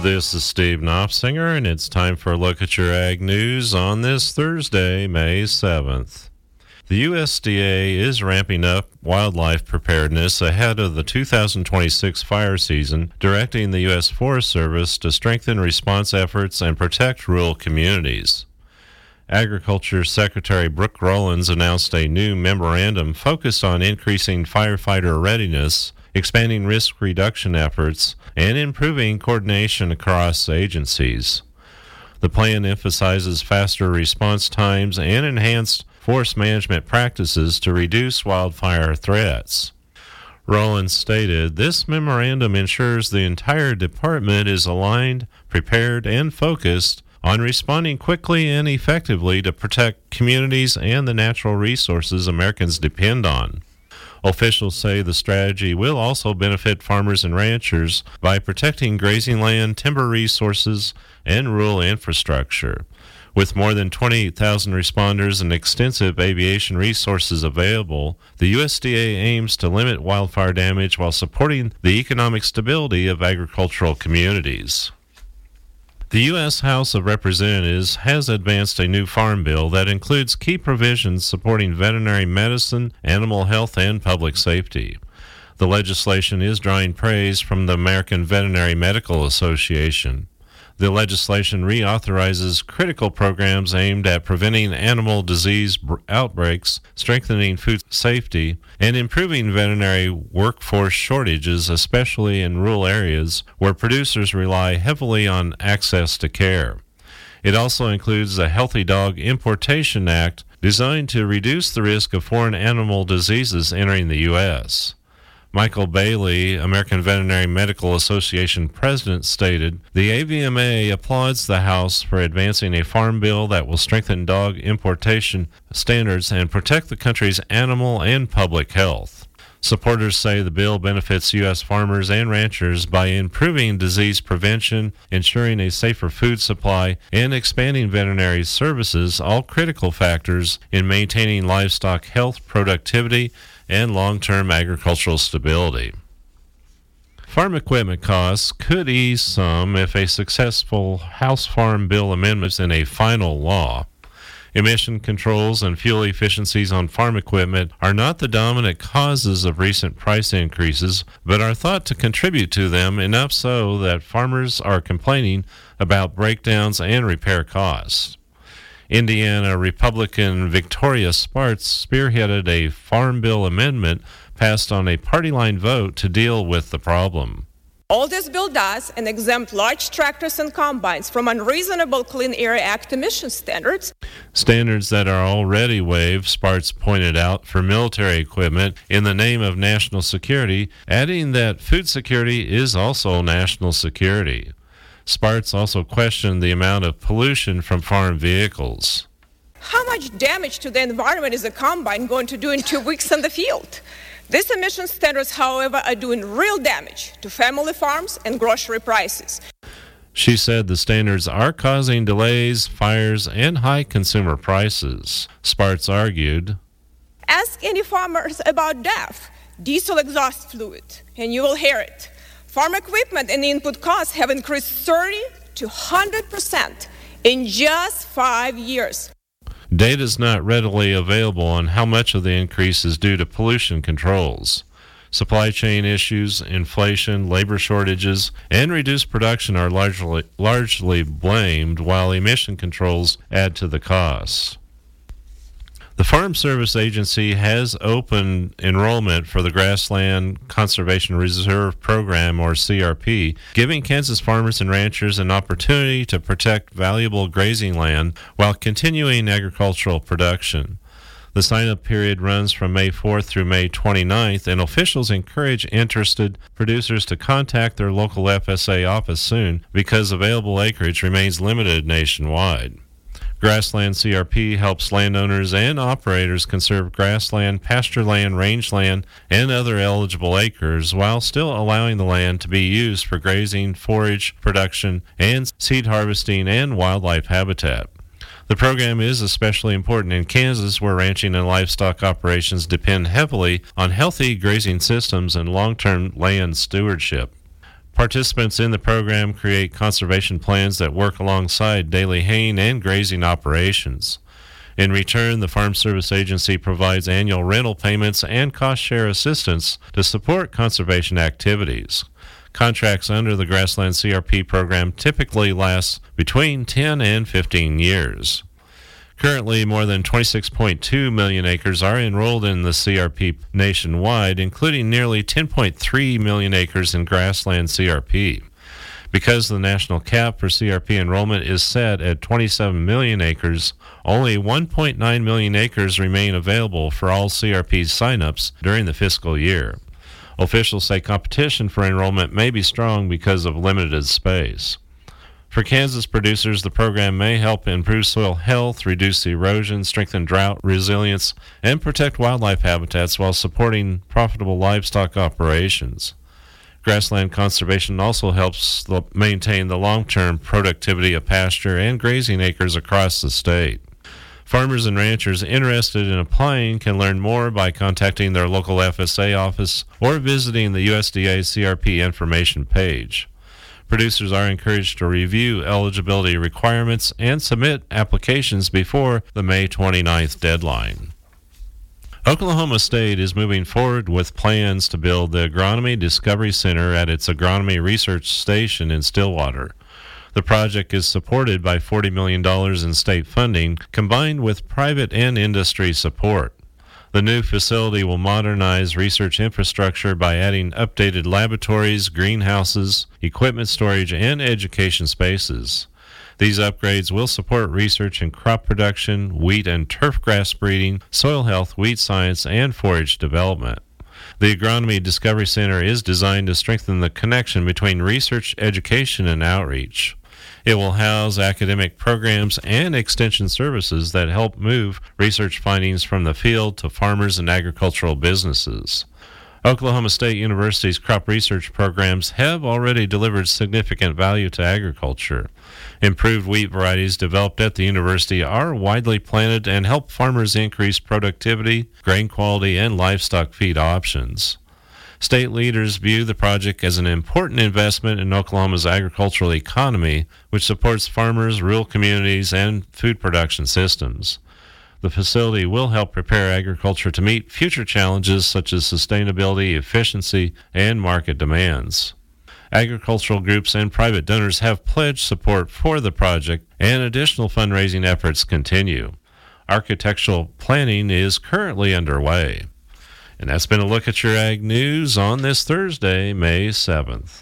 This is Steve Knopfsinger, and it's time for a look at your ag news on this Thursday, May 7th. The USDA is ramping up wildlife preparedness ahead of the 2026 fire season, directing the U.S. Forest Service to strengthen response efforts and protect rural communities. Agriculture Secretary Brooke Rollins announced a new memorandum focused on increasing firefighter readiness, expanding risk reduction efforts, and improving coordination across agencies. The plan emphasizes faster response times and enhanced forest management practices to reduce wildfire threats. Rollins stated, "This memorandum ensures the entire department is aligned, prepared, and focused on responding quickly and effectively to protect communities and the natural resources Americans depend on." Officials say the strategy will also benefit farmers and ranchers by protecting grazing land, timber resources, and rural infrastructure. With more than 28,000 responders and extensive aviation resources available, the USDA aims to limit wildfire damage while supporting the economic stability of agricultural communities. The U.S. House of Representatives has advanced a new farm bill that includes key provisions supporting veterinary medicine, animal health, and public safety. The legislation is drawing praise from the American Veterinary Medical Association. The legislation reauthorizes critical programs aimed at preventing animal disease outbreaks, strengthening food safety, and improving veterinary workforce shortages, especially in rural areas where producers rely heavily on access to care. It also includes the Healthy Dog Importation Act, designed to reduce the risk of foreign animal diseases entering the U.S. Michael Bailey, American Veterinary Medical Association president, stated, "The AVMA applauds the House for advancing a farm bill that will strengthen dog importation standards and protect the country's animal and public health." Supporters say the bill benefits U.S. farmers and ranchers by improving disease prevention, ensuring a safer food supply, and expanding veterinary services, all critical factors in maintaining livestock health, productivity, and long-term agricultural stability. Farm equipment costs could ease some if a successful House Farm Bill amendment is in a final law. Emission controls and fuel efficiencies on farm equipment are not the dominant causes of recent price increases, but are thought to contribute to them, enough so that farmers are complaining about breakdowns and repair costs. Indiana Republican Victoria Spartz spearheaded a Farm Bill amendment passed on a party-line vote to deal with the problem. All this bill does is exempt large tractors and combines from unreasonable Clean Air Act emission standards. Standards that are already waived, Spartz pointed out, for military equipment in the name of national security, adding that food security is also national security. Spartz also questioned the amount of pollution from farm vehicles. How much damage to the environment is a combine going to do in 2 weeks in the field? These emission standards, however, are doing real damage to family farms and grocery prices. She said the standards are causing delays, fires, and high consumer prices. Spartz argued, "Ask any farmers about DEF, diesel exhaust fluid, and you will hear it. Farm equipment and input costs have increased 30 to 100% in just 5 years. Data is not readily available on how much of the increase is due to pollution controls. Supply chain issues, inflation, labor shortages, and reduced production are largely blamed, while emission controls add to the costs. The Farm Service Agency has opened enrollment for the Grassland Conservation Reserve Program, or CRP, giving Kansas farmers and ranchers an opportunity to protect valuable grazing land while continuing agricultural production. The sign-up period runs from May 4th through May 29th, and officials encourage interested producers to contact their local FSA office soon because available acreage remains limited nationwide. Grassland CRP helps landowners and operators conserve grassland, pasture land, rangeland, and other eligible acres while still allowing the land to be used for grazing, forage production, and seed harvesting and wildlife habitat. The program is especially important in Kansas, where ranching and livestock operations depend heavily on healthy grazing systems and long-term land stewardship. Participants in the program create conservation plans that work alongside daily haying and grazing operations. In return, the Farm Service Agency provides annual rental payments and cost-share assistance to support conservation activities. Contracts under the Grassland CRP program typically last between 10 and 15 years. Currently, more than 26.2 million acres are enrolled in the CRP nationwide, including nearly 10.3 million acres in grassland CRP. Because the national cap for CRP enrollment is set at 27 million acres, only 1.9 million acres remain available for all CRP signups during the fiscal year. Officials say competition for enrollment may be strong because of limited space. For Kansas producers, the program may help improve soil health, reduce erosion, strengthen drought resilience, and protect wildlife habitats while supporting profitable livestock operations. Grassland conservation also helps maintain the long-term productivity of pasture and grazing acres across the state. Farmers and ranchers interested in applying can learn more by contacting their local FSA office or visiting the USDA CRP information page. Producers are encouraged to review eligibility requirements and submit applications before the May 29th deadline. Oklahoma State is moving forward with plans to build the Agronomy Discovery Center at its Agronomy Research Station in Stillwater. The project is supported by $40 million in state funding, combined with private and industry support. The new facility will modernize research infrastructure by adding updated laboratories, greenhouses, equipment storage, and education spaces. These upgrades will support research in crop production, wheat and turf grass breeding, soil health, weed science, and forage development. The Agronomy Discovery Center is designed to strengthen the connection between research, education, and outreach. It will house academic programs and extension services that help move research findings from the field to farmers and agricultural businesses. Oklahoma State University's crop research programs have already delivered significant value to agriculture. Improved wheat varieties developed at the university are widely planted and help farmers increase productivity, grain quality, and livestock feed options. State leaders view the project as an important investment in Oklahoma's agricultural economy, which supports farmers, rural communities, and food production systems. The facility will help prepare agriculture to meet future challenges such as sustainability, efficiency, and market demands. Agricultural groups and private donors have pledged support for the project, and additional fundraising efforts continue. Architectural planning is currently underway. And that's been a look at your Ag News on this Thursday, May 7th.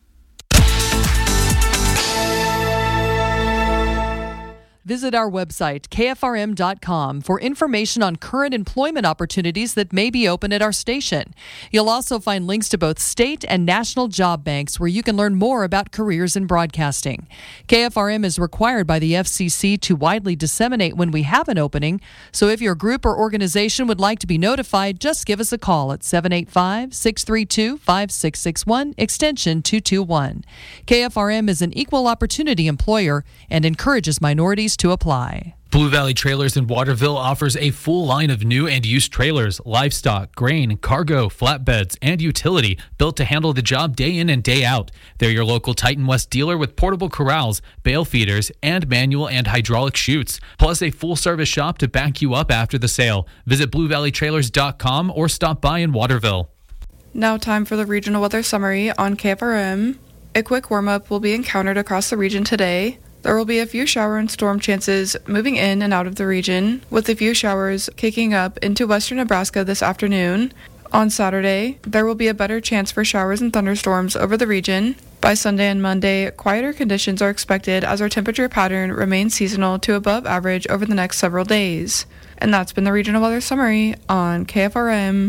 Visit our website, kfrm.com, for information on current employment opportunities that may be open at our station. You'll also find links to both state and national job banks where you can learn more about careers in broadcasting. KFRM is required by the FCC to widely disseminate when we have an opening, so if your group or organization would like to be notified, just give us a call at 785-632-5661, extension 221. KFRM is an equal opportunity employer and encourages minorities to apply. Blue Valley Trailers in Waterville offers a full line of new and used trailers, livestock, grain, cargo, flatbeds, and utility built to handle the job day in and day out. They're your local Titan West dealer with portable corrals, bale feeders, and manual and hydraulic chutes, plus a full-service shop to back you up after the sale. Visit BlueValleyTrailers.com or stop by in Waterville. Now time for the regional weather summary on KFRM. A quick warm-up will be encountered across the region today. There will be a few shower and storm chances moving in and out of the region, with a few showers kicking up into western Nebraska this afternoon. On Saturday, there will be a better chance for showers and thunderstorms over the region. By Sunday and Monday, quieter conditions are expected as our temperature pattern remains seasonal to above average over the next several days. And that's been the regional weather summary on KFRM.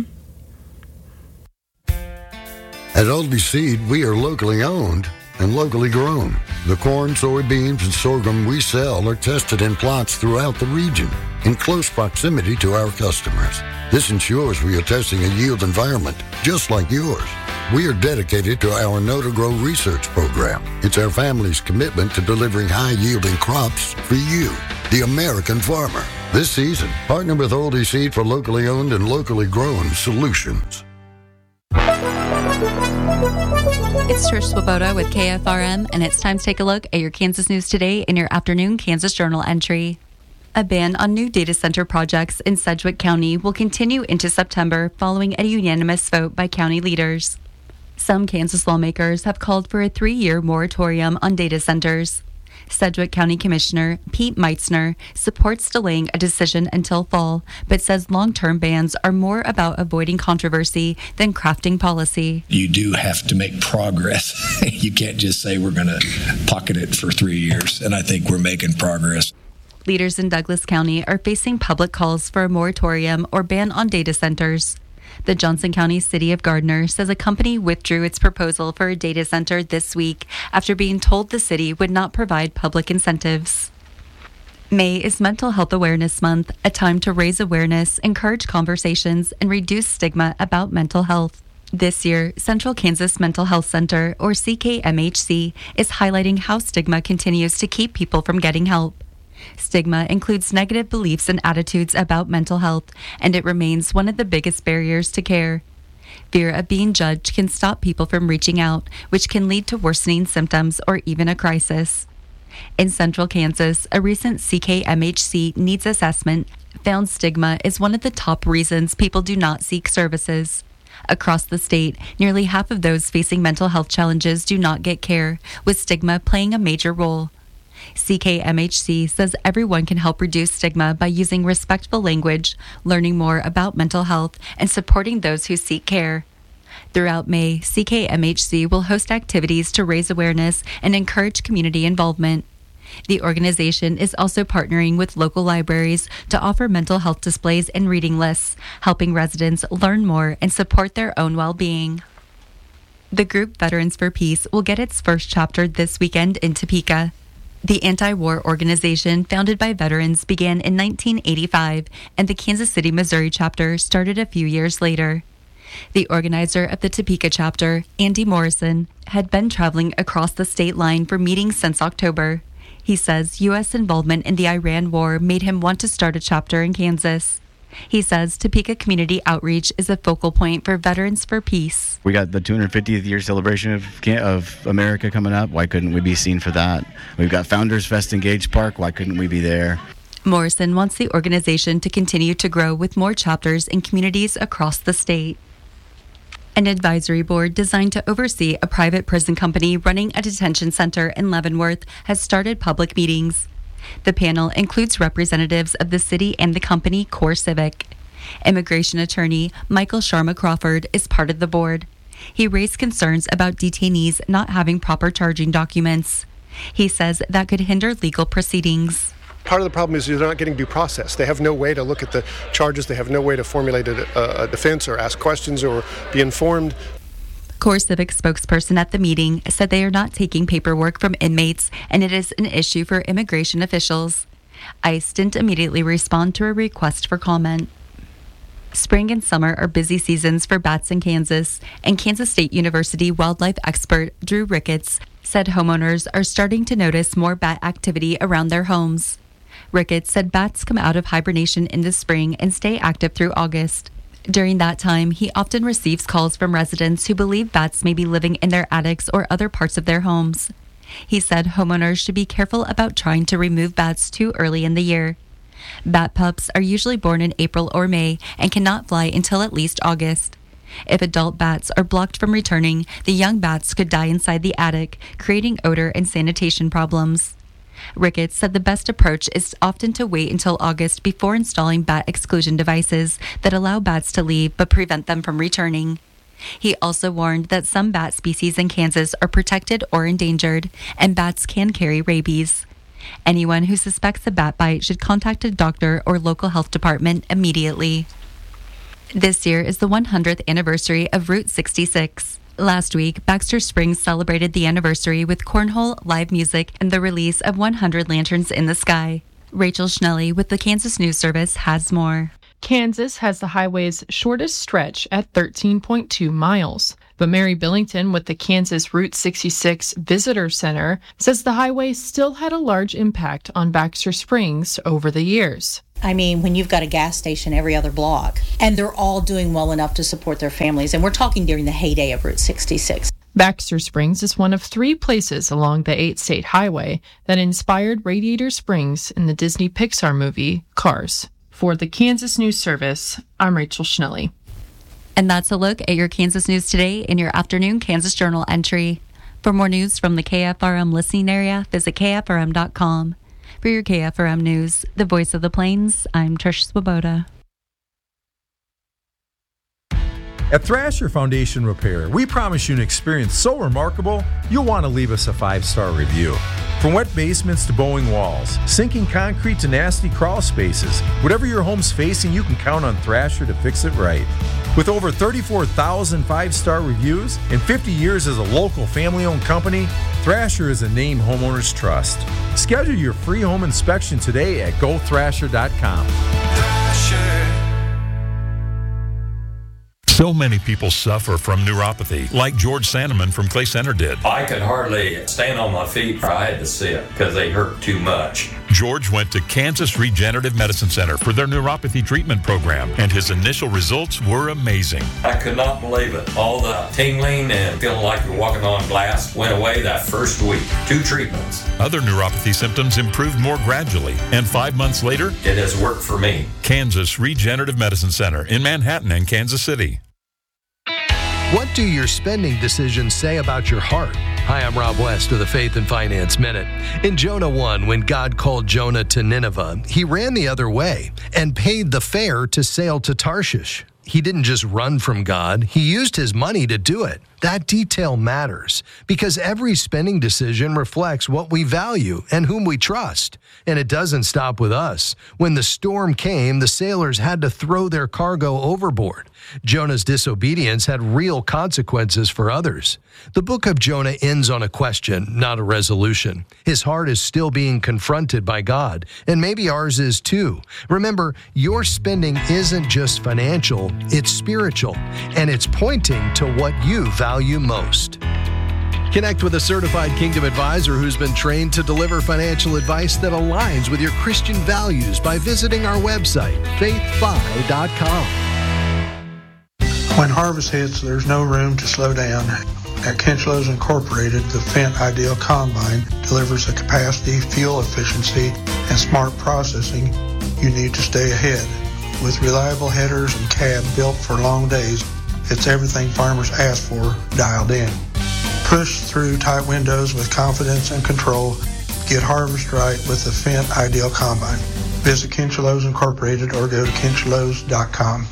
At Oldie Seed, we are locally owned and locally grown. The corn, soybeans, and sorghum we sell are tested in plots throughout the region in close proximity to our customers. This ensures we are testing a yield environment just like yours. We are dedicated to our Know to Grow research program. It's our family's commitment to delivering high-yielding crops for you, the American farmer. This season, partner with Oldie Seed for locally owned and locally grown solutions. It's Trish Swoboda with KFRM, and it's time to take a look at your Kansas news today in your afternoon Kansas Journal entry. A ban on new data center projects in Sedgwick County will continue into September following a unanimous vote by county leaders. Some Kansas lawmakers have called for a 3-year moratorium on data centers. Sedgwick County Commissioner Pete Meitzner supports delaying a decision until fall, but says long-term bans are more about avoiding controversy than crafting policy. You do have to make progress. You can't just say we're going to pocket it for 3 years, and I think we're making progress. Leaders in Douglas County are facing public calls for a moratorium or ban on data centers. The Johnson County City of Gardner says a company withdrew its proposal for a data center this week after being told the city would not provide public incentives. May is Mental Health Awareness Month, a time to raise awareness, encourage conversations, and reduce stigma about mental health. This year, Central Kansas Mental Health Center, or CKMHC, is highlighting how stigma continues to keep people from getting help. Stigma includes negative beliefs and attitudes about mental health, and it remains one of the biggest barriers to care. Fear of being judged can stop people from reaching out, which can lead to worsening symptoms or even a crisis. In Central Kansas, a recent CKMHC needs assessment found stigma is one of the top reasons people do not seek services. Across the state, nearly half of those facing mental health challenges do not get care, with stigma playing a major role. CKMHC says everyone can help reduce stigma by using respectful language, learning more about mental health, and supporting those who seek care. Throughout May, CKMHC will host activities to raise awareness and encourage community involvement. The organization is also partnering with local libraries to offer mental health displays and reading lists, helping residents learn more and support their own well-being. The group Veterans for Peace will get its first chapter this weekend in Topeka. The anti-war organization founded by veterans began in 1985, and the Kansas City, Missouri chapter started a few years later. The organizer of the Topeka chapter, Andy Morrison, had been traveling across the state line for meetings since October. He says U.S. involvement in the Iran war made him want to start a chapter in Kansas. He says Topeka Community Outreach is a focal point for Veterans for Peace. We got the 250th year celebration of America coming up. Why couldn't we be seen for that? We've got Founders Fest in Gage Park. Why couldn't we be there? Morrison wants the organization to continue to grow with more chapters in communities across the state. An advisory board designed to oversee a private prison company running a detention center in Leavenworth has started public meetings. The panel includes representatives of the city and the company CoreCivic. Immigration attorney Michael Sharma Crawford is part of the board. He raised concerns about detainees not having proper charging documents. He says that could hinder legal proceedings. Part of the problem is they're not getting due process. They have no way to look at the charges. They have no way to formulate a defense or ask questions or be informed. CoreCivic spokesperson at the meeting said they are not taking paperwork from inmates, and it is an issue for immigration officials. ICE didn't immediately respond to a request for comment. Spring and summer are busy seasons for bats in Kansas, and Kansas State University wildlife expert Drew Ricketts said homeowners are starting to notice more bat activity around their homes. Ricketts said bats come out of hibernation in the spring and stay active through August. During that time, he often receives calls from residents who believe bats may be living in their attics or other parts of their homes. He said homeowners should be careful about trying to remove bats too early in the year. Bat pups are usually born in April or May and cannot fly until at least August. If adult bats are blocked from returning, the young bats could die inside the attic, creating odor and sanitation problems. Ricketts said the best approach is often to wait until August before installing bat exclusion devices that allow bats to leave but prevent them from returning. He also warned that some bat species in Kansas are protected or endangered, and bats can carry rabies. Anyone who suspects a bat bite should contact a doctor or local health department immediately. This year is the 100th anniversary of Route 66. Last week, Baxter Springs celebrated the anniversary with cornhole, live music, and the release of 100 lanterns in the sky. Rachel Schnelly with the Kansas News Service has more. Kansas has the highway's shortest stretch at 13.2 miles. But Mary Billington with the Kansas Route 66 Visitor Center says the highway still had a large impact on Baxter Springs over the years. I mean, when you've got a gas station every other block, and they're all doing well enough to support their families, and we're talking during the heyday of Route 66. Baxter Springs is one of 3 places along the 8-state highway that inspired Radiator Springs in the Disney Pixar movie Cars. For the Kansas News Service, I'm Rachel Schnelly. And that's a look at your Kansas News Today in your afternoon Kansas Journal entry. For more news from the KFRM listening area, visit KFRM.com. For your KFRM News, the voice of the Plains, I'm Trish Swoboda. At Thrasher Foundation Repair, we promise you an experience so remarkable, you'll want to leave us a 5-star review. From wet basements to bowing walls, sinking concrete to nasty crawl spaces, whatever your home's facing, you can count on Thrasher to fix it right. With over 34,000 5-star reviews and 50 years as a local family-owned company, Thrasher is a name homeowners trust. Schedule your free home inspection today at gothrasher.com. So many people suffer from neuropathy, like George Sandeman from Clay Center did. I could hardly stand on my feet. I had to sit because they hurt too much. George went to Kansas Regenerative Medicine Center for their neuropathy treatment program, and his initial results were amazing. I could not believe it. All the tingling and feeling like you're walking on glass went away that first week. 2 treatments. Other neuropathy symptoms improved more gradually, and 5 months later, it has worked for me. Kansas Regenerative Medicine Center in Manhattan and Kansas City. What do your spending decisions say about your heart? Hi, I'm Rob West of the Faith and Finance Minute. In Jonah 1, when God called Jonah to Nineveh, he ran the other way and paid the fare to sail to Tarshish. He didn't just run from God, he used his money to do it. That detail matters because every spending decision reflects what we value and whom we trust. And it doesn't stop with us. When the storm came, the sailors had to throw their cargo overboard. Jonah's disobedience had real consequences for others. The book of Jonah ends on a question, not a resolution. His heart is still being confronted by God, and maybe ours is too. Remember, your spending isn't just financial, it's spiritual, and it's pointing to what you value most. Connect with a certified Kingdom advisor who's been trained to deliver financial advice that aligns with your Christian values by visiting our website, faithfi.com. When harvest hits, there's no room to slow down. At Kinchlows Incorporated, the Fendt Ideal Combine delivers the capacity, fuel efficiency, and smart processing you need to stay ahead. With reliable headers and cab built for long days, it's everything farmers ask for dialed in. Push through tight windows with confidence and control. Get harvest right with the Fendt Ideal Combine. Visit Kinchlows Incorporated or go to kinchlows.com.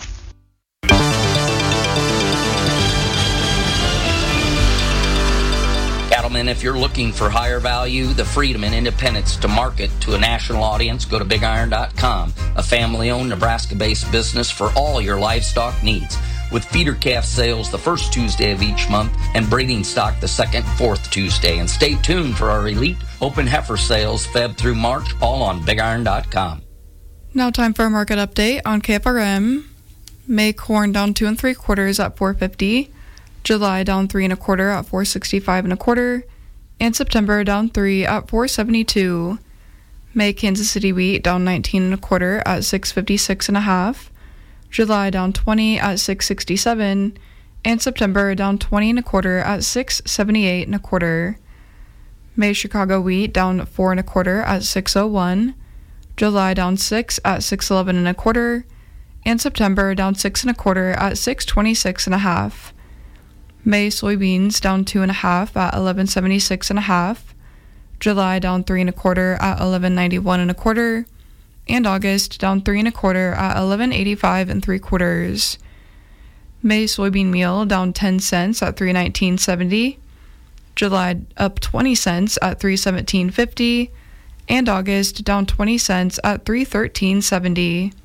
Cattlemen, if you're looking for higher value, the freedom and independence to market to a national audience, go to bigiron.com, a family-owned Nebraska-based business for all your livestock needs. With feeder calf sales the first Tuesday of each month and breeding stock the second, fourth Tuesday. And stay tuned for our elite open heifer sales Feb through March, all on bigiron.com. Now time for a market update on KFRM. May corn down 2 3/4 at $4.50. July down 3 1/4 at $4.65 1/4. And September down 3 at $4.72. May Kansas City wheat down 19 1/4 at $6.56 1/2. July down 20 at $6.67, and September down 20 1/4 at $6.78 1/4. May Chicago wheat down 4 1/4 at $6.01. July down 6 at $6.11 1/4, and September down 6 1/4 at $6.26 1/2. May soybeans down 2 1/2 at $11.76 1/2. July down 3 1/4 at $11.91 1/4. And August down 3 1/4 at $11.85 3/4. May soybean meal down 10 cents at $3.1970. July up 20 cents at $3.1750, and August down 20 cents at $3.1370.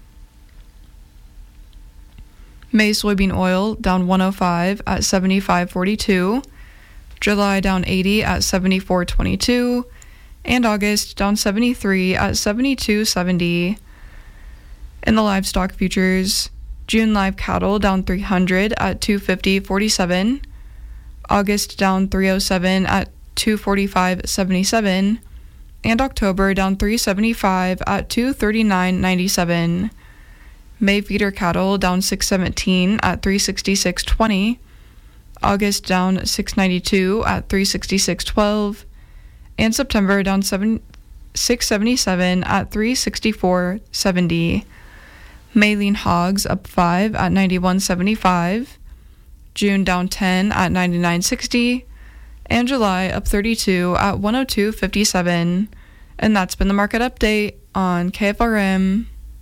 May soybean oil down 105 at $75.42. July down 80 at $74.22. And August down 73 at $72.70. In the livestock futures, June live cattle down 300 at $250.47. August down 307 at $245.77. And October down 375 at $239.97. May feeder cattle down 617 at $366.20. August down 692 at 366.12. And September down 677 at 364.70. May lean hogs up 5 at 91.75. June down 10 at 99.60. And July up 32 at 102.57. And that's been the market update on KFRM.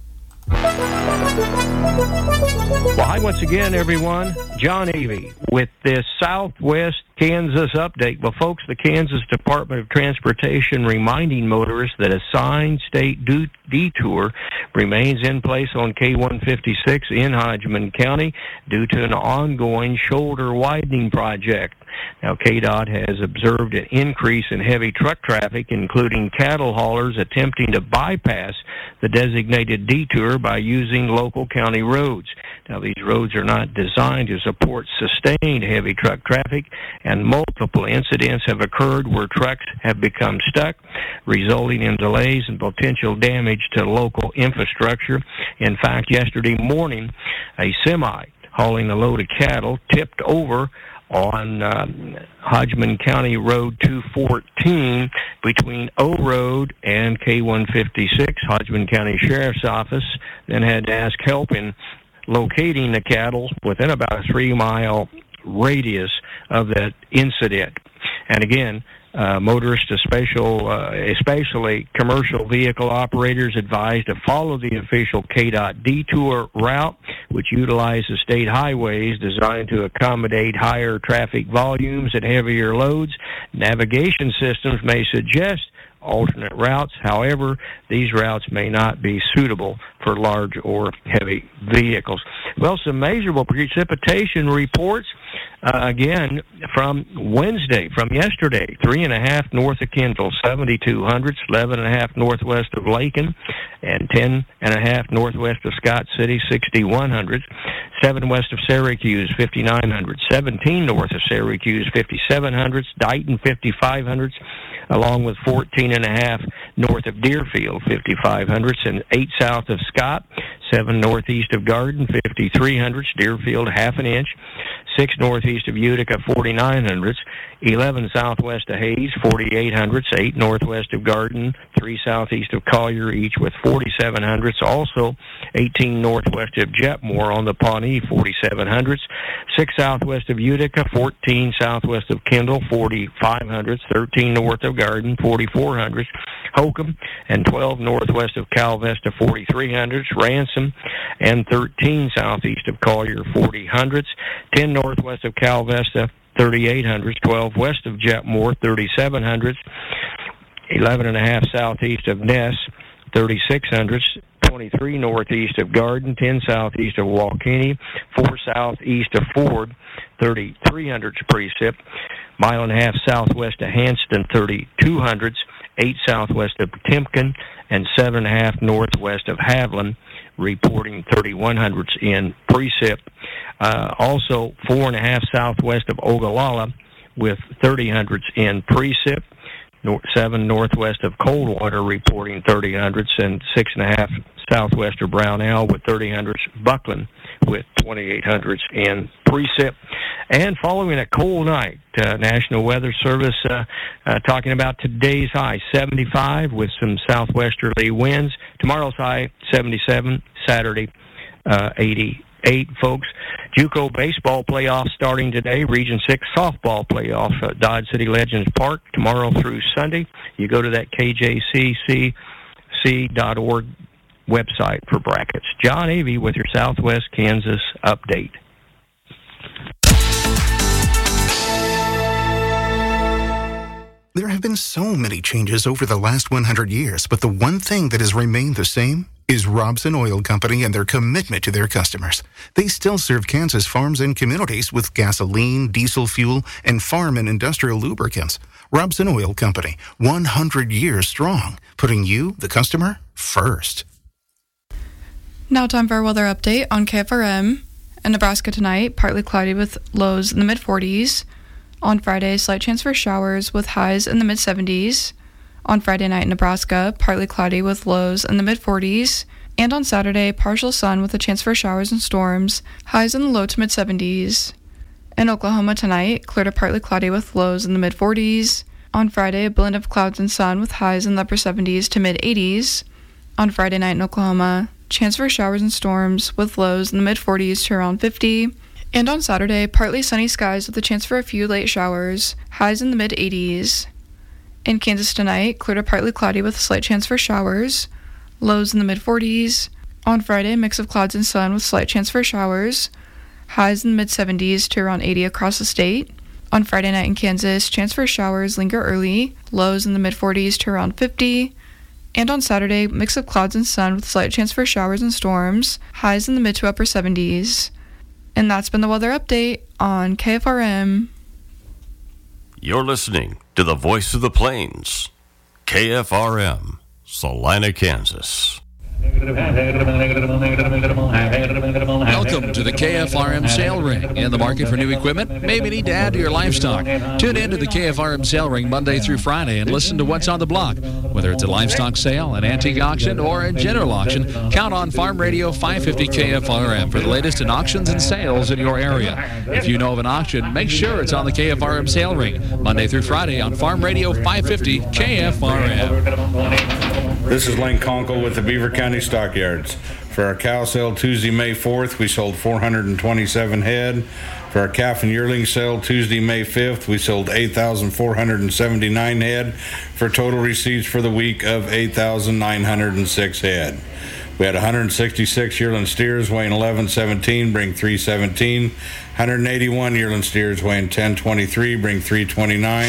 Well, hi once again, everyone. John Avey with this Southwest Kansas update. Well, folks, the Kansas Department of Transportation reminding motorists that a signed state detour remains in place on K-156 in Hodgeman County due to an ongoing shoulder widening project. Now, KDOT has observed an increase in heavy truck traffic, including cattle haulers attempting to bypass the designated detour by using local county roads. Now, these roads are not designed to support sustained heavy truck traffic, and multiple incidents have occurred where trucks have become stuck, resulting in delays and potential damage to local infrastructure. In fact, yesterday morning, a semi hauling a load of cattle tipped over on Hodgeman County Road 214 between O Road and K-156. Hodgeman County Sheriff's Office then had to ask help in locating the cattle within about a 3-mile radius of that incident. And again, motorists, especially commercial vehicle operators, advised to follow the official KDOT detour route, which utilizes state highways designed to accommodate higher traffic volumes and heavier loads. Navigation systems may suggest alternate routes. However, these routes may not be suitable for large or heavy vehicles. Well, some measurable precipitation reports, again, from yesterday, 3.5 north of Kendall, 7,200, 11.5 northwest of Lakin, and 10.5 northwest of Scott City, 6,100, 7 west of Syracuse, 5,900, 17 north of Syracuse, 5,700, Dighton, 5,500, along with 14.5 north of Deerfield, 5,500, and 8 south of Scott, 7 northeast of Garden, 5,300, Deerfield, half an inch, 6 northeast of Utica, 4,900, 11 southwest of Hayes, 4,800, 8 northwest of Garden, 3 southeast of Collier, each with 4,700, also 18 northwest of Jetmore on the Pawnee, 4,700, 6 southwest of Utica, 14 southwest of Kendall, 4,500, 13 north of Garden, 4,400, Holcomb, and 12 northwest of Calvesta, 4,300, Ransom, and 13 southeast of Collier, 4,000, 10 northwest of Calvesta, 3,800, 12 west of Jetmore, 3,700, 11.5 southeast of Ness, 3,600, 23 northeast of Garden, 10 southeast of Walkeny, 4 southeast of Ford, 3,300 precip, 1.5 southwest of Hanston, 3,200, 8 southwest of Timken, and 7.5 northwest of Haviland, reporting 3,100s in precip. Also, 4.5 southwest of Ogallala with 3,000s in precip. 7 northwest of Coldwater reporting 3,000s, and 6.5 southwest of Brownell with 3,000s. Buckland with 2,800s in precip. And following a cold night, National Weather Service talking about today's high 75 with some southwesterly winds. Tomorrow's high 77. Saturday 88, folks. JUCO baseball playoffs starting today. Region 6 softball playoff at Dodge City Legends Park tomorrow through Sunday. You go to that kjccc.org website for brackets. John Avey with your Southwest Kansas update. There have been so many changes over the last 100 years, but the one thing that has remained the same is Robson Oil Company and their commitment to their customers. They still serve Kansas farms and communities with gasoline, diesel fuel, and farm and industrial lubricants. Robson Oil Company, 100 years strong, putting you, the customer, first. Now time for our weather update on KFRM. In Nebraska tonight, partly cloudy with lows in the mid-40s. On Friday, slight chance for showers with highs in the mid-70s. On Friday night in Nebraska, partly cloudy with lows in the mid-40s. And on Saturday, partial sun with a chance for showers and storms, highs in the low to mid-70s. In Oklahoma tonight, clear to partly cloudy with lows in the mid-40s. On Friday, a blend of clouds and sun with highs in the upper 70s to mid-80s. On Friday night in Oklahoma, chance for showers and storms with lows in the mid-40s to around 50. And on Saturday, partly sunny skies with a chance for a few late showers, highs in the mid-80s. In Kansas tonight, clear to partly cloudy with a slight chance for showers, lows in the mid-40s. On Friday, a mix of clouds and sun with slight chance for showers, highs in the mid-70s to around 80 across the state. On Friday night in Kansas, chance for showers linger early, lows in the mid-40s to around 50. And on Saturday, mix of clouds and sun with slight chance for showers and storms, highs in the mid to upper 70s. And that's been the weather update on KFRM. You're listening to the Voice of the Plains, KFRM, Salina, Kansas. Welcome to the KFRM Sale Ring. In the market for new equipment? Maybe need to add to your livestock. Tune in to the KFRM Sale Ring Monday through Friday and listen to what's on the block. Whether it's a livestock sale, an antique auction, or a general auction, count on Farm Radio 550 KFRM for the latest in auctions and sales in your area. If you know of an auction, make sure it's on the KFRM Sale Ring Monday through Friday on Farm Radio 550 KFRM. This is Lane Conkle with the Beaver County Stockyards. For our cow sale Tuesday, May 4th, we sold 427 head. For our calf and yearling sale Tuesday, May 5th, we sold 8,479 head for total receipts for the week of 8,906 head. We had 166 yearling steers weighing 1117, bring 317. 181 yearling steers weighing 1023, bring 329.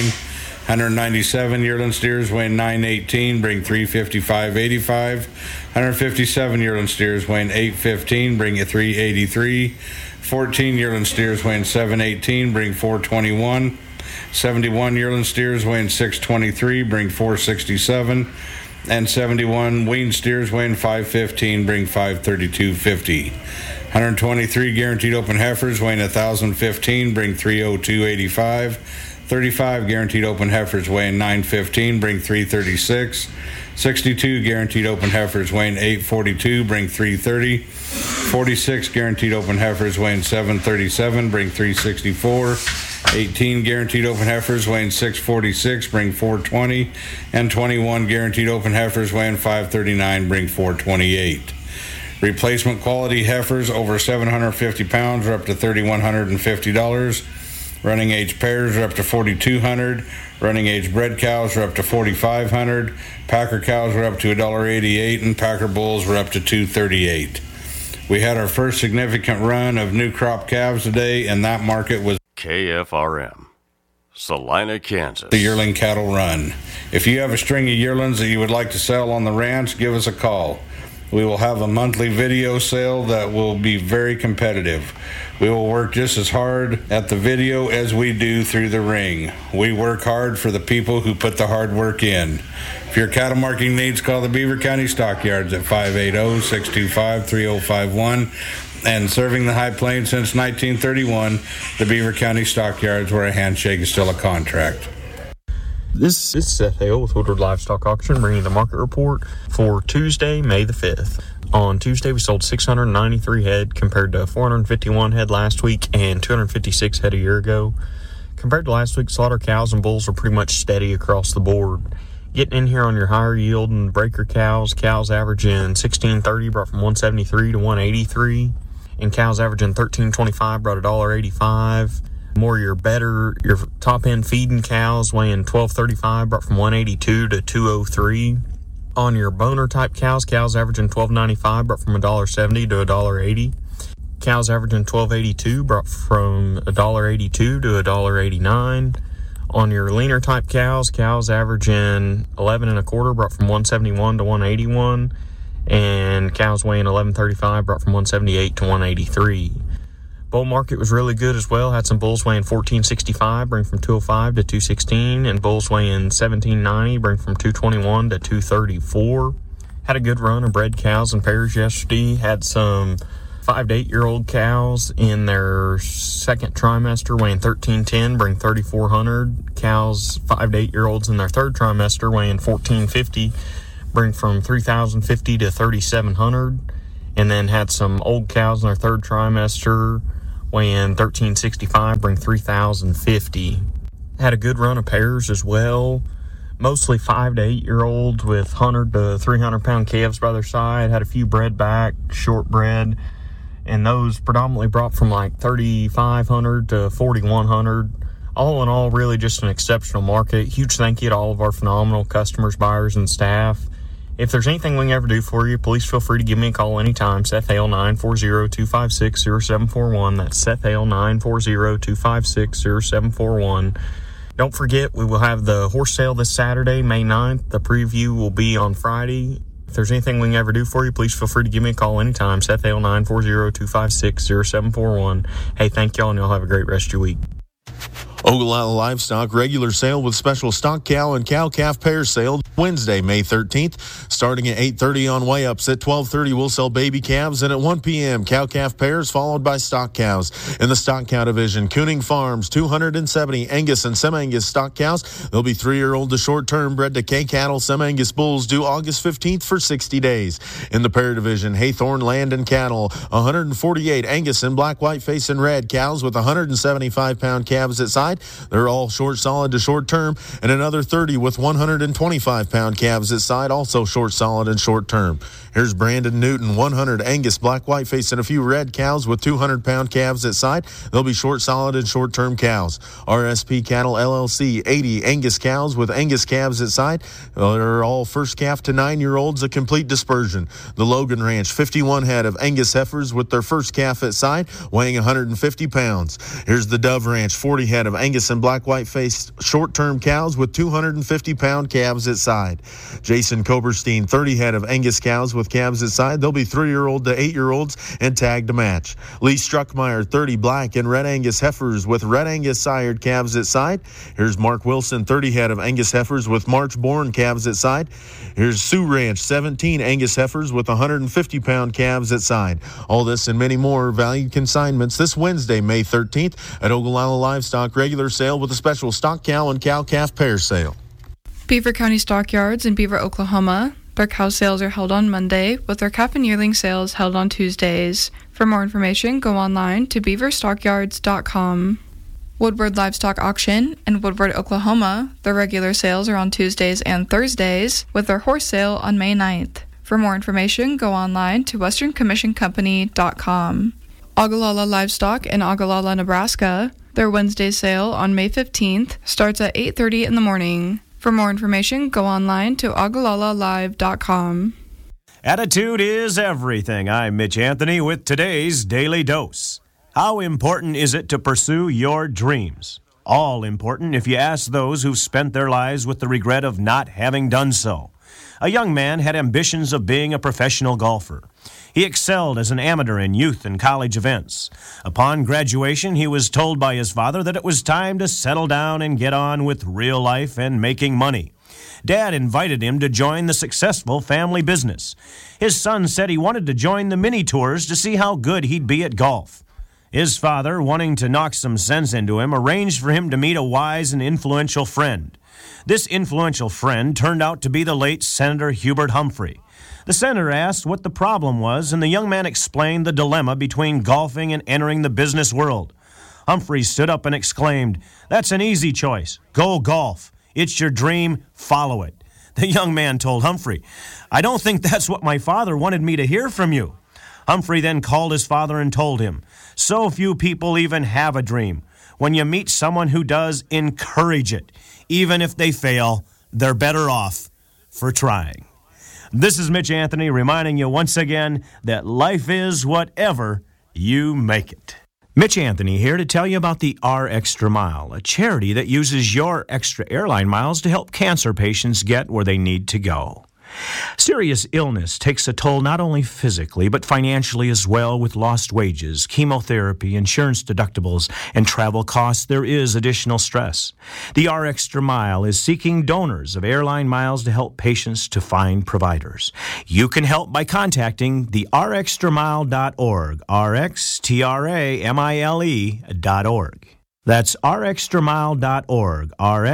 197 yearling steers weighing 918, bring 355.85. 157 yearling steers weighing 815, bring you 383. 14 yearling steers weighing 718, bring 421. 71 yearling steers weighing 623, bring 467. And 71 weaned steers weighing 515, bring 532.50. 123 guaranteed open heifers weighing 1,015, bring 302.85. 35 guaranteed open heifers weighing 915, bring 336. 62 guaranteed open heifers weighing 842, bring 330. 46 guaranteed open heifers weighing 737, bring 364. 18 guaranteed open heifers weighing 646, bring 420. And 21 guaranteed open heifers weighing 539, bring 428. Replacement quality heifers over 750 pounds are up to $3,150. Running age pairs are up to $4,200. Running age bred cows are up to $4,500. Packer cows are up to $1.88, and Packer bulls were up to $2.38. We had our first significant run of new crop calves today, and that market was KFRM, Salina, Kansas. The yearling cattle run. If you have a string of yearlings that you would like to sell on the ranch, give us a call. We will have a monthly video sale that will be very competitive. We will work just as hard at the video as we do through the ring. We work hard for the people who put the hard work in. If your cattle marking needs, call the Beaver County Stockyards at 580-625-3051. And serving the High Plains since 1931, the Beaver County Stockyards, where a handshake is still a contract. This is Seth Hale with Woodward Livestock Auction, bringing the market report for Tuesday, May the 5th. On Tuesday, we sold 693 head compared to 451 head last week and 256 head a year ago. Compared to last week, slaughter cows and bulls are pretty much steady across the board. Getting in here on your higher yield and breaker cows averaging 1630 brought from 173 to 183, and cows averaging 1325 brought $1.85. More your top end feeding cows weighing 1235 brought from 182 to 203. On your boner type cows averaging 1295 brought from $1.70 to $1.80. Cows averaging 1282 brought from $1.82 to $1.89. On your leaner type cows averaging 11 and a quarter brought from 171 to 181, and cows weighing 1135 brought from 178 to 183. Bull market was really good as well. Had some bulls weighing 1465, bring from 205 to 216, and bulls weighing 1790, bring from 221 to 234. Had a good run of bred cows and pairs yesterday. Had some 5 to 8 year old cows in their second trimester weighing 1310, bring 3400. Cows 5 to 8 year olds in their third trimester weighing 1450, bring from 3050 to 3700. And then had some old cows in their third trimester weighing 1365, bring 3,050. Had a good run of pairs as well. Mostly 5 to 8 year olds with 100 to 300 pound calves by their side. Had a few bred back, short bred, and those predominantly brought from like 3,500 to 4,100. All in all, really just an exceptional market. Huge thank you to all of our phenomenal customers, buyers, and staff. If there's anything we can ever do for you, please feel free to give me a call anytime. Seth Hale, 940-256-0741. That's Seth Hale, 940-256-0741. Don't forget, we will have the horse sale this Saturday, May 9th. The preview will be on Friday. If there's anything we can ever do for you, please feel free to give me a call anytime. Seth Hale, 940-256-0741. Hey, thank y'all, and y'all have a great rest of your week. Ogallala Livestock regular sale with special stock cow and cow-calf pair sale Wednesday, May 13th, starting at 8:30 on weigh-ups. At 12:30, we'll sell baby calves, and at 1 p.m., cow-calf pairs followed by stock cows. In the stock cow division, Kooning Farms, 270 Angus and Sem-Angus stock cows. They'll be 3-year-old to short-term, bred to K-cattle Sem-Angus bulls due August 15th for 60 days. In the pair division, Haythorne Land and Cattle, 148 Angus and black, white, face, and red cows with 175-pound calves at side. They're all short solid to short term, and another 30 with 125-pound calves at side, also short solid and short term. Here's Brandon Newton, 100 Angus black, white face, and a few red cows with 200-pound calves at side. They'll be short solid and short term cows. RSP Cattle LLC, 80 Angus cows with Angus calves at side. They're all first calf to 9-year-olds, a complete dispersion. The Logan Ranch, 51 head of Angus heifers with their first calf at side, weighing 150 pounds. Here's the Dove Ranch, 40 head of Angus and black, white faced short-term cows with 250-pound calves at side. Jason Koberstein, 30 head of Angus cows with calves at side. They'll be 3-year-old to 8-year-olds and tagged to match. Lee Struckmeyer, 30 black and red Angus heifers with red Angus sired calves at side. Here's Mark Wilson, 30 head of Angus heifers with March-born calves at side. Here's Sioux Ranch, 17 Angus heifers with 150-pound calves at side. All this and many more valued consignments this Wednesday, May 13th at Ogallala Livestock regular sale with a special stock cow and cow-calf pair sale. Beaver County Stockyards in Beaver, Oklahoma. Their cow sales are held on Monday, with their calf and yearling sales held on Tuesdays. For more information, go online to beaverstockyards.com. Woodward Livestock Auction in Woodward, Oklahoma. Their regular sales are on Tuesdays and Thursdays, with their horse sale on May 9th. For more information, go online to westerncommissioncompany.com. Ogallala Livestock in Ogallala, Nebraska. Their Wednesday sale on May 15th starts at 8:30 in the morning. For more information, go online to ogallalalive.com. Attitude is everything. I'm Mitch Anthony with today's Daily Dose. How important is it to pursue your dreams? All important if you ask those who've spent their lives with the regret of not having done so. A young man had ambitions of being a professional golfer. He excelled as an amateur in youth and college events. Upon graduation, he was told by his father that it was time to settle down and get on with real life and making money. Dad invited him to join the successful family business. His son said he wanted to join the mini tours to see how good he'd be at golf. His father, wanting to knock some sense into him, arranged for him to meet a wise and influential friend. This influential friend turned out to be the late Senator Hubert Humphrey. The senator asked what the problem was, and the young man explained the dilemma between golfing and entering the business world. Humphrey stood up and exclaimed, "That's an easy choice. Go golf. It's your dream. Follow it." The young man told Humphrey, "I don't think that's what my father wanted me to hear from you." Humphrey then called his father and told him, "So few people even have a dream. When you meet someone who does, encourage it. Even if they fail, they're better off for trying." This is Mitch Anthony reminding you once again that life is whatever you make it. Mitch Anthony here to tell you about the R Extra Mile, a charity that uses your extra airline miles to help cancer patients get where they need to go. Serious illness takes a toll not only physically but financially as well. With lost wages, chemotherapy, insurance deductibles, and travel costs, there is additional stress. The R Extra Mile is seeking donors of airline miles to help patients to find providers. You can help by contacting the rxtramile.org, rxtramile.org. That's rxtramile.org,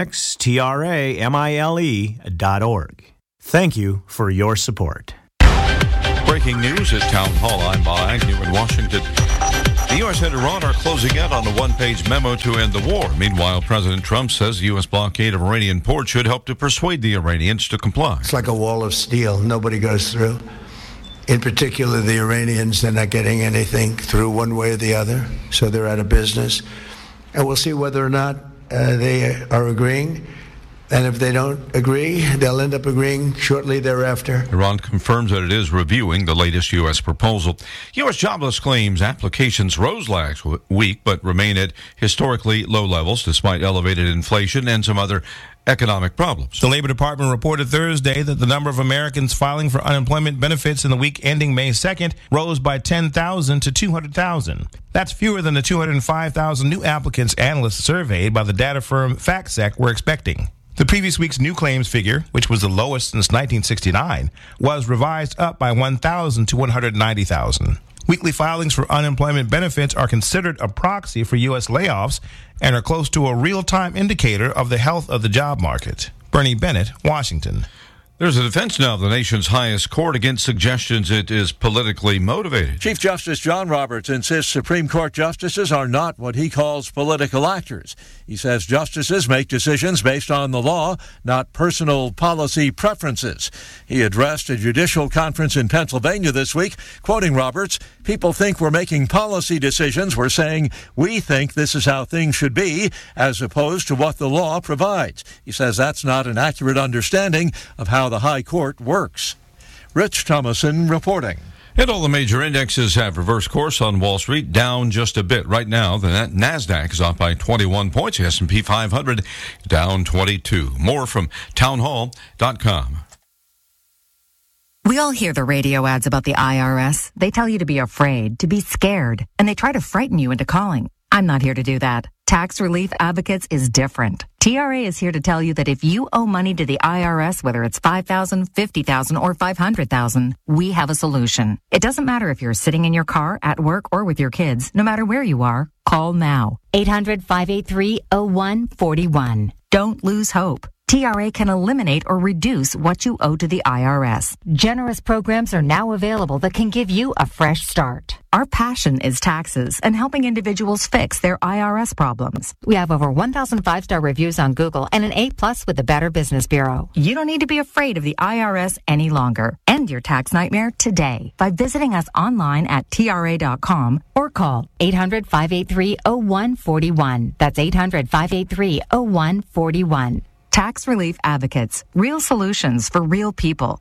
rxtramile.org. Thank you for your support. Breaking news at Town Hall. I'm Bob Agnew in Washington. The U.S. and Iran are closing in on a one-page memo to end the war. Meanwhile, President Trump says the U.S. blockade of Iranian ports should help to persuade the Iranians to comply. It's like a wall of steel. Nobody goes through. In particular, the Iranians, they're not getting anything through one way or the other, so they're out of business. And we'll see whether or not they are agreeing. And if they don't agree, they'll end up agreeing shortly thereafter. Iran confirms that it is reviewing the latest U.S. proposal. U.S. jobless claims applications rose last week, but remain at historically low levels despite elevated inflation and some other economic problems. The Labor Department reported Thursday that the number of Americans filing for unemployment benefits in the week ending May 2nd rose by 10,000 to 200,000. That's fewer than the 205,000 new applicants analysts surveyed by the data firm FactSec were expecting. The previous week's new claims figure, which was the lowest since 1969, was revised up by 1,000 to 190,000. Weekly filings for unemployment benefits are considered a proxy for U.S. layoffs and are close to a real-time indicator of the health of the job market. Bernie Bennett, Washington. There's a defense now of the nation's highest court against suggestions it is politically motivated. Chief Justice John Roberts insists Supreme Court justices are not what he calls political actors. He says justices make decisions based on the law, not personal policy preferences. He addressed a judicial conference in Pennsylvania this week, quoting Roberts, "People think we're making policy decisions. We're saying we think this is how things should be, as opposed to what the law provides." He says that's not an accurate understanding of how the High Court works. Rich Thomason reporting. And all the major indexes have reversed course on Wall Street, down just a bit. Right now, the NASDAQ is off by 21 points. The S&P 500 down 22. More from townhall.com. We all hear the radio ads about the IRS. They tell you to be afraid, to be scared, and they try to frighten you into calling. I'm not here to do that. Tax Relief Advocates is different. TRA is here to tell you that if you owe money to the IRS, whether it's $5,000, $50,000, or $500,000, we have a solution. It doesn't matter if you're sitting in your car, at work, or with your kids. No matter where you are, call now. 800-583-0141. Don't lose hope. TRA can eliminate or reduce what you owe to the IRS. Generous programs are now available that can give you a fresh start. Our passion is taxes and helping individuals fix their IRS problems. We have over 1,000 5-star reviews on Google and an A+ with the Better Business Bureau. You don't need to be afraid of the IRS any longer. End your tax nightmare today by visiting us online at TRA.com or call 800-583-0141. That's 800-583-0141. Tax Relief Advocates. Real solutions for real people.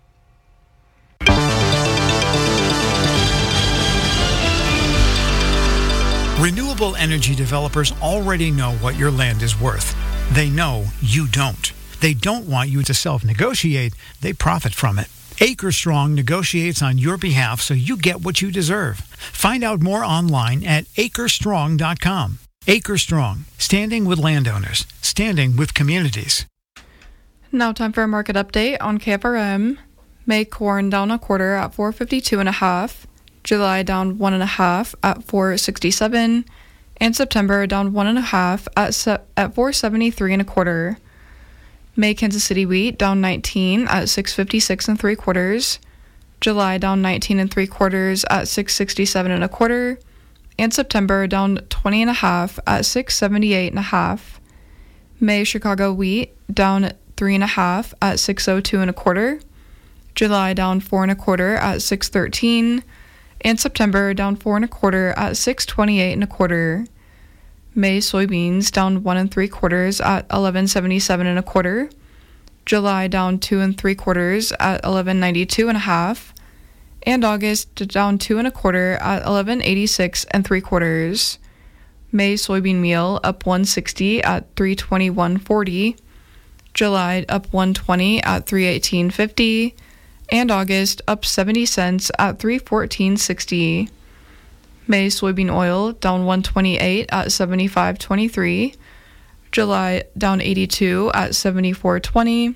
Renewable energy developers already know what your land is worth. They know you don't. They don't want you to self-negotiate. They profit from it. Acre Strong negotiates on your behalf so you get what you deserve. Find out more online at acrestrong.com. Acre Strong, standing with landowners, standing with communities. Now time for a market update on KFRM. May corn down a quarter at $4.52.5. July down 1.5 at $4.67, and September down 1.5 at $4.73.25. May Kansas City wheat down 19 at $6.56 3/4. July down 19 3/4 at $6.67 1/4. And September down 20.5 at $6.78.5. May Chicago wheat down 3.5 at $6.02 1/4. July down 4 1/4 at $6.13. And September down 4 1/4 at $6.28 1/4. May soybeans down 1 3/4 at $11.77 1/4. July down 2 3/4 at $11.92 1/2. And August down 2 1/4 at $11.86 3/4. May soybean meal up 160 at $321.40. July up 120 at $318.50. And August up 70 cents at $314.60. May soybean oil down 128 at $75.23. July down 82 at $74.20.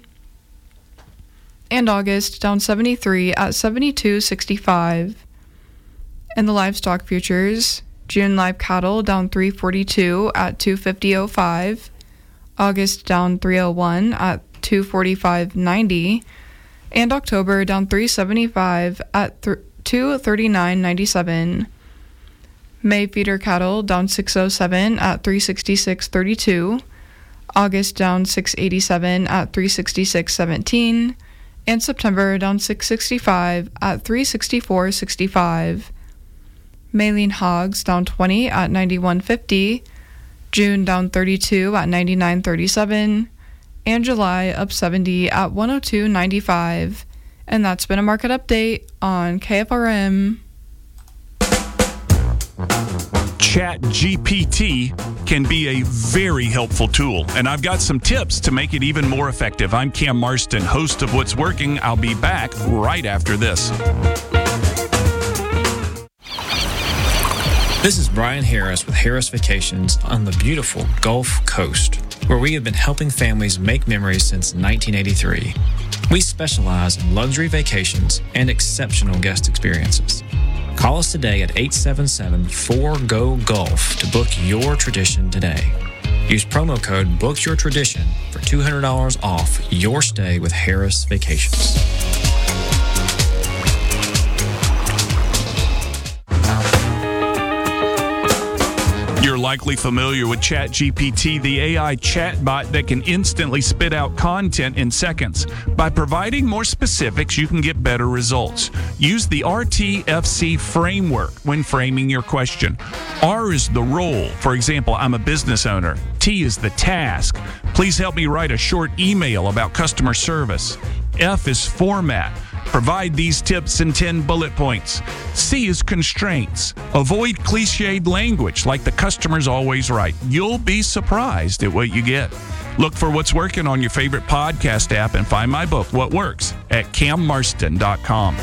And August down 73 at $72.65. And the livestock futures, June live cattle down 342 at $250.05. August down 301 at $245.90. And October down 375 at $239.97. May feeder cattle down 607 at 366.32. August down 687 at 366.17. And September down 665 at 364.65. May lean hogs down 20 at 91.50. June down 32 at 99.37. And July up 70 at 102.95. And that's been a market update on KFRM. ChatGPT can be a very helpful tool, and I've got some tips to make it even more effective. I'm Cam Marston, host of What's Working. I'll be back right after this. This is Brian Harris with Harris Vacations on the beautiful Gulf Coast, where we have been helping families make memories since 1983. We specialize in luxury vacations and exceptional guest experiences. Call us today at 877-4GO-GULF to book your tradition today. Use promo code BOOKYOURTRADITION for $200 off your stay with Harris Vacations. You're likely familiar with ChatGPT, the AI chatbot that can instantly spit out content in seconds. By providing more specifics, you can get better results. Use the RTFC framework when framing your question. R is the role. For example, I'm a business owner. T is the task. Please help me write a short email about customer service. F is format. Provide these tips in 10 bullet points. C is constraints. Avoid cliched language like the customer's always right. You'll be surprised at what you get. Look for What's Working on your favorite podcast app and find my book, What Works, at cammarston.com.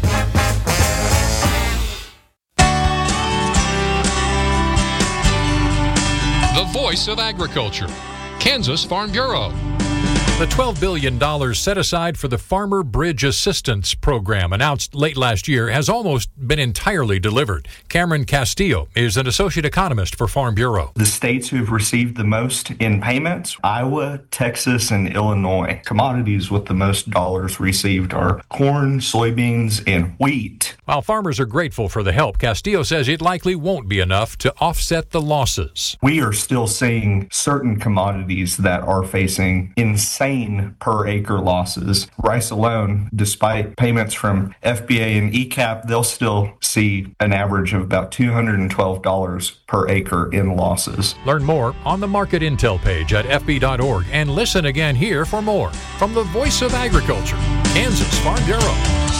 The voice of agriculture, Kansas Farm Bureau. The $12 billion set aside for the Farmer Bridge Assistance Program, announced late last year, has almost been entirely delivered. Cameron Castillo is an associate economist for Farm Bureau. The states who have received the most in payments, Iowa, Texas, and Illinois. Commodities with the most dollars received are corn, soybeans, and wheat. While farmers are grateful for the help, Castillo says it likely won't be enough to offset the losses. We are still seeing certain commodities that are facing insane per acre losses. Rice alone, despite payments from FBA and ECAP, they'll still see an average of about $212 per acre in losses. Learn more on the Market Intel page at fb.org and listen again here for more from the Voice of Agriculture, Kansas Farm Bureau.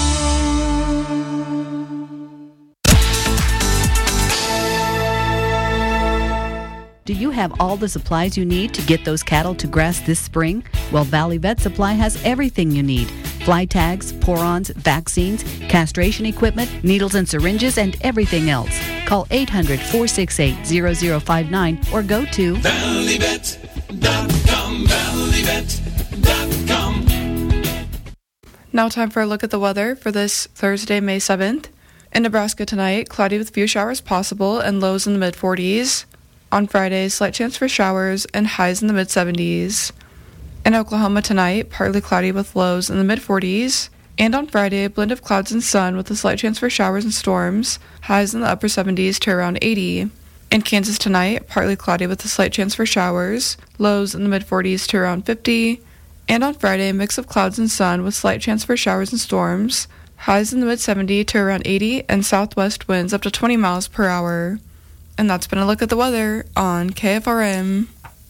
Do you have all the supplies you need to get those cattle to grass this spring? Well, Valley Vet Supply has everything you need. Fly tags, pour-ons, vaccines, castration equipment, needles and syringes, and everything else. Call 800-468-0059 or go to valleyvet.com, valleyvet.com. Now time for a look at the weather for this Thursday, May 7th. In Nebraska tonight, cloudy with few showers possible and lows in the mid-40s. On Friday, slight chance for showers and highs in the mid-70s. In Oklahoma tonight, partly cloudy with lows in the mid-40s. And on Friday, a blend of clouds and sun with a slight chance for showers and storms, highs in the upper 70s to around 80. In Kansas tonight, partly cloudy with a slight chance for showers, lows in the mid-40s to around 50. And on Friday, a mix of clouds and sun with slight chance for showers and storms, highs in the mid-70 to around 80, and southwest winds up to 20 miles per hour. And that's been a look at the weather on KFRM.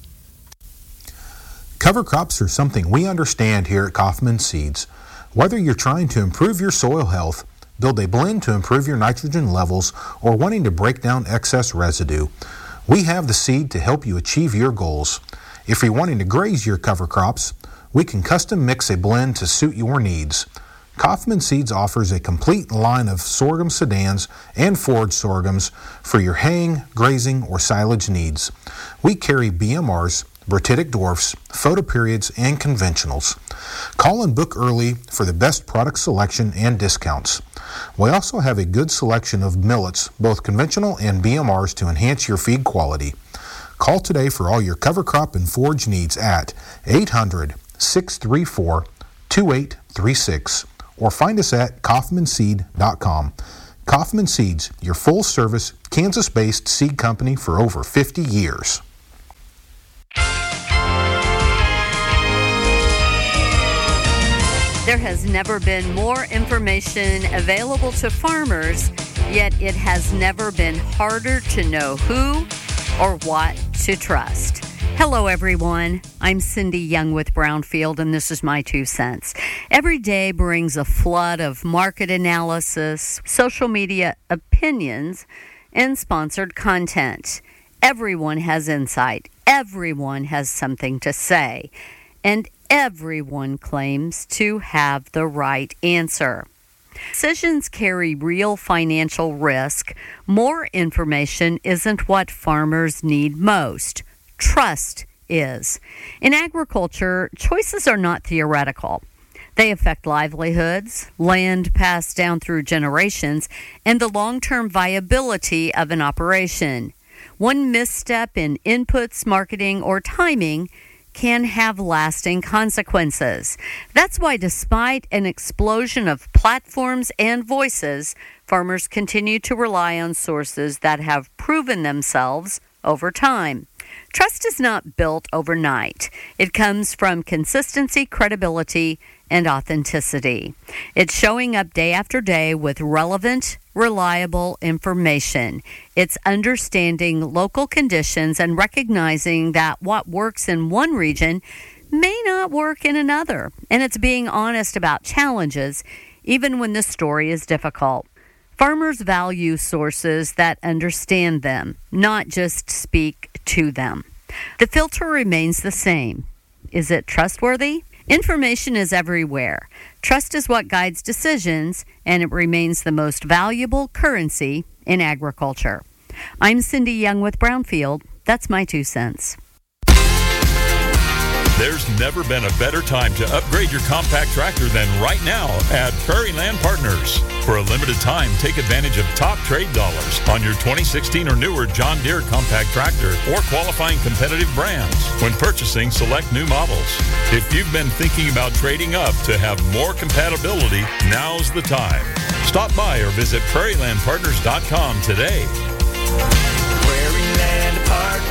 Cover crops are something we understand here at Kaufman Seeds. Whether you're trying to improve your soil health, build a blend to improve your nitrogen levels, or wanting to break down excess residue, we have the seed to help you achieve your goals. If you're wanting to graze your cover crops, we can custom mix a blend to suit your needs. Kaufman Seeds offers a complete line of sorghum sedans and forage sorghums for your haying, grazing, or silage needs. We carry BMRs, Brititic dwarfs, photoperiods, and conventionals. Call and book early for the best product selection and discounts. We also have a good selection of millets, both conventional and BMRs, to enhance your feed quality. Call today for all your cover crop and forage needs at 800-634-2836. Or find us at kaufmanseed.com. Kaufman Seeds, your full-service, Kansas-based seed company for over 50 years. There has never been more information available to farmers, yet it has never been harder to know who or what to trust. Hello, everyone. I'm Cindy Young with Brownfield, and this is my 2 cents. Every day brings a flood of market analysis, social media opinions, and sponsored content. Everyone has insight. Everyone has something to say. And everyone claims to have the right answer. Decisions carry real financial risk. More information isn't what farmers need most. Trust is. In agriculture, choices are not theoretical. They affect livelihoods, land passed down through generations, and the long-term viability of an operation. One misstep in inputs, marketing, or timing can have lasting consequences. That's why, despite an explosion of platforms and voices, farmers continue to rely on sources that have proven themselves over time. Trust is not built overnight. It comes from consistency, credibility, and authenticity. It's showing up day after day with relevant, reliable information. It's understanding local conditions and recognizing that what works in one region may not work in another. And it's being honest about challenges, even when the story is difficult. Farmers value sources that understand them, not just speak to them. The filter remains the same. Is it trustworthy? Information is everywhere. Trust is what guides decisions, and it remains the most valuable currency in agriculture. I'm Cindy Young with Brownfield. That's my 2 cents. There's never been a better time to upgrade your compact tractor than right now at Prairie Land Partners. For a limited time, take advantage of top trade dollars on your 2016 or newer John Deere compact tractor or qualifying competitive brands when purchasing select new models. If you've been thinking about trading up to have more compatibility, now's the time. Stop by or visit prairielandpartners.com today. Prairie Land Partners.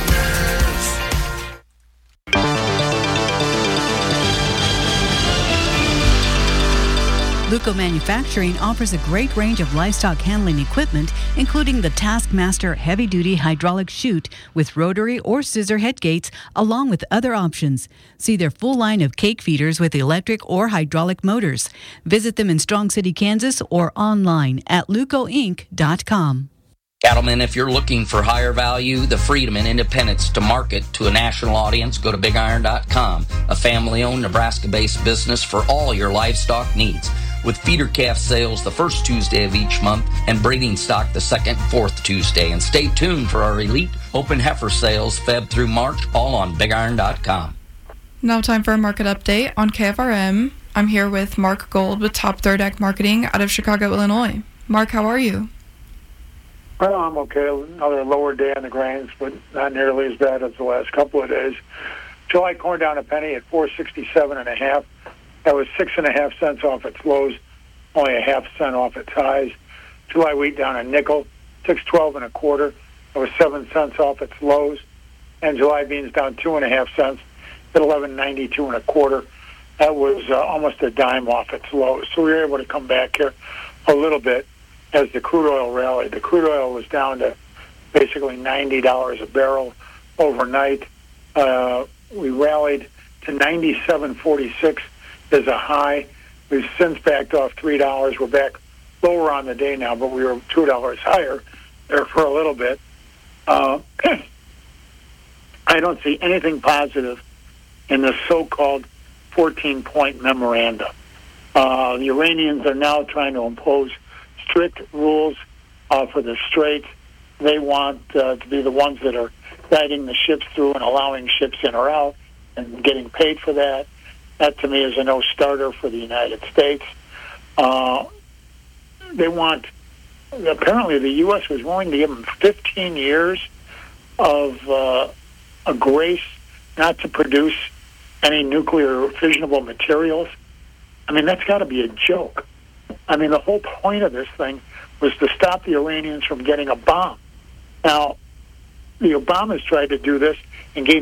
Luco Manufacturing offers a great range of livestock handling equipment, including the Taskmaster heavy-duty hydraulic chute with rotary or scissor head gates, along with other options. See their full line of cake feeders with electric or hydraulic motors. Visit them in Strong City, Kansas, or online at lucoinc.com. Cattlemen, if you're looking for higher value, the freedom and independence to market to a national audience, go to bigiron.com, a family-owned Nebraska-based business for all your livestock needs. With feeder calf sales the first Tuesday of each month and breeding stock the second and fourth Tuesday. And stay tuned for our elite open heifer sales Feb through March, all on bigiron.com. Now time for a market update on KFRM. I'm here with Mark Gold with Top Third Act Marketing out of Chicago, Illinois. Mark, how are you? Well, I'm okay. Another lower day on the grains, but not nearly as bad as the last couple of days. July corn down a penny at $4.67.5. That was 6.5 cents off its lows, only a half cent off its highs. July wheat down a nickel, $6.12.25. That was 7 cents off its lows. And July beans down 2.5 cents at $11.92.25. That was almost a dime off its lows. So we were able to come back here a little bit as the crude oil rallied. The crude oil was down to basically $90 a barrel overnight. We rallied to $97.46 as a high. We've since backed off $3. We're back lower on the day now, but we were $2 higher there for a little bit. I don't see anything positive in the so-called 14-point memorandum. The Iranians are now trying to impose strict rules for the Strait. They want to be the ones that are guiding the ships through and allowing ships in or out and getting paid for that. That, to me, is a no-starter for the United States. They want, apparently the U.S. was willing to give them 15 years of a grace not to produce any nuclear fissionable materials. I mean, that's got to be a joke. I mean, the whole point of this thing was to stop the Iranians from getting a bomb. Now, the Obamas tried to do this and gave